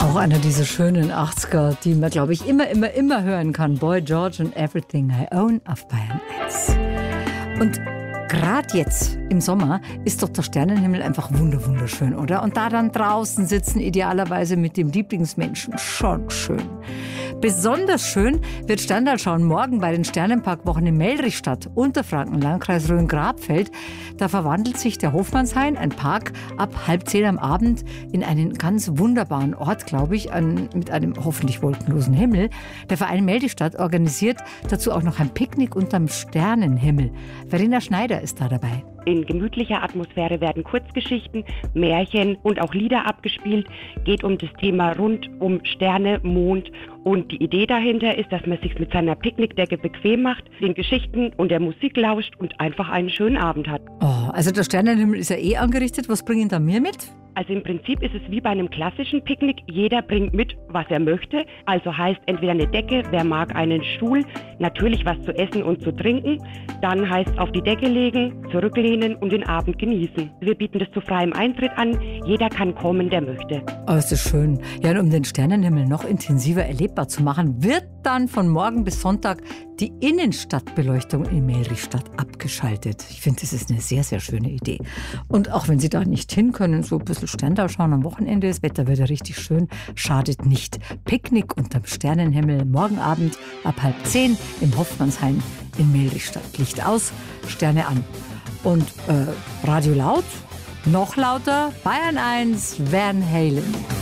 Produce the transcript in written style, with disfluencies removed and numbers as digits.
Auch einer dieser schönen 80er, die man, glaube ich, immer hören kann. Boy George and Everything I Own auf Bayern 1. Und gerade jetzt im Sommer ist doch der Sternenhimmel einfach wunderschön, oder? Und da dann draußen sitzen, idealerweise mit dem Lieblingsmenschen, schon schön. Besonders schön wird Sterndalschauen morgen bei den Sternenparkwochen in Melrichstadt, Unterfranken, Landkreis Rhön-Grabfeld. Da verwandelt sich der Hofmannshain, ein Park, ab 9:30 am Abend in einen ganz wunderbaren Ort, glaube ich, mit einem hoffentlich wolkenlosen Himmel. Der Verein Melrichstadt organisiert dazu auch noch ein Picknick unterm Sternenhimmel. Verena Schneider ist da dabei. In gemütlicher Atmosphäre werden Kurzgeschichten, Märchen und auch Lieder abgespielt. Geht um das Thema rund um Sterne, Mond. Und die Idee dahinter ist, dass man sich mit seiner Picknickdecke bequem macht, den Geschichten und der Musik lauscht und einfach einen schönen Abend hat. Oh, also der Sternenhimmel ist ja angerichtet. Was bringen da mir mit? Also im Prinzip ist es wie bei einem klassischen Picknick. Jeder bringt mit, was er möchte. Also heißt entweder eine Decke, wer mag einen Stuhl, natürlich was zu essen und zu trinken. Dann heißt auf die Decke legen, zurücklehnen und den Abend genießen. Wir bieten das zu freiem Eintritt an. Jeder kann kommen, der möchte. Oh, ist das schön. Ja, und um den Sternenhimmel noch intensiver erlebbar zu machen, wird dann von morgen bis Sonntag die Innenstadtbeleuchtung in Melrichstadt abgeschaltet. Ich finde, das ist eine sehr, sehr schöne Idee. Und auch wenn Sie da nicht hin können, so ein bisschen Sterndal schauen am Wochenende, das Wetter wird ja richtig schön, schadet nicht. Picknick unterm Sternenhimmel, morgen Abend ab 9:30 im Hofmannshain in Melrichstadt. Licht aus, Sterne an. Und Radio laut, noch lauter, Bayern 1, Van Halen.